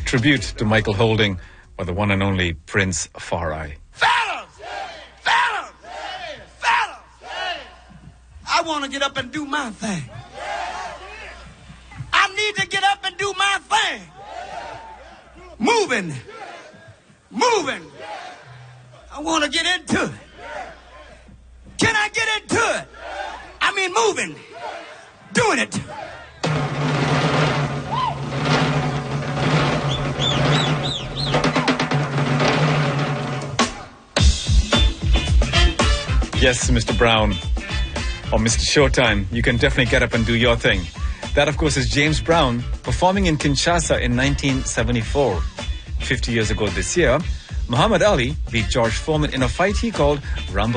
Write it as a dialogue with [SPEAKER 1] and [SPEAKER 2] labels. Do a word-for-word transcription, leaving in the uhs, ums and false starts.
[SPEAKER 1] tribute to Michael Holding by the one and only Prince Far-I.
[SPEAKER 2] Fellas! Fellas! Fellas! I want to get up and do my thing. I need to get up and do my thing. Moving. Moving. I want to get into it. Can I get into it? I mean, moving. Doing it.
[SPEAKER 1] Yes, Mister Brown, or Mister Showtime, you can definitely get up and do your thing. That, of course, is James Brown performing in Kinshasa in nineteen seventy-four. fifty years ago this year, Muhammad Ali beat George Foreman in a fight he called Rumble.